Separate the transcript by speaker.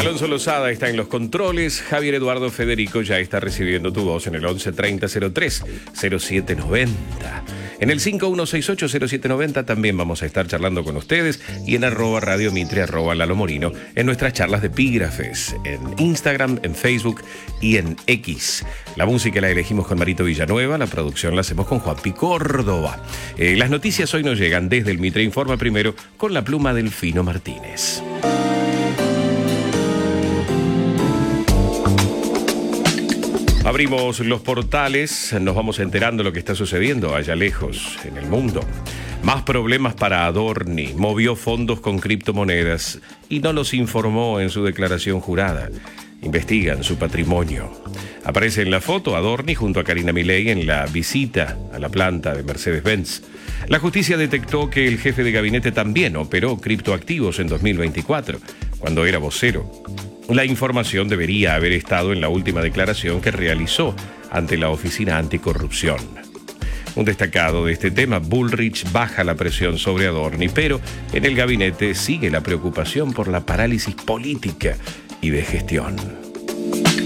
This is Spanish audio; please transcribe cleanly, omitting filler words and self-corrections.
Speaker 1: Alonso Lozada está en los controles. Javier Eduardo Federico ya está recibiendo tu voz en el 11 30 03 0790. En el 5168-0790 también vamos a estar charlando con ustedes y en @Radio Mitre, @Lalo Morino, en nuestras charlas de epígrafes, en Instagram, en Facebook y en X. La música la elegimos con Marito Villanueva, la producción la hacemos con Juanpi Córdoba. Las noticias hoy nos llegan desde el Mitre Informa primero con la pluma del Fino Martínez. Abrimos los portales, nos vamos enterando lo que está sucediendo allá lejos en el mundo. Más problemas para Adorni, movió fondos con criptomonedas y no los informó en su declaración jurada. Investigan su patrimonio. Aparece en la foto Adorni junto a Karina Milei en la visita a la planta de Mercedes-Benz. La justicia detectó que el jefe de gabinete también operó criptoactivos en 2024, cuando era vocero. La información debería haber estado en la última declaración que realizó ante la Oficina Anticorrupción. Un destacado de este tema, Bullrich baja la presión sobre Adorni, pero en el gabinete sigue la preocupación por la parálisis política y de gestión.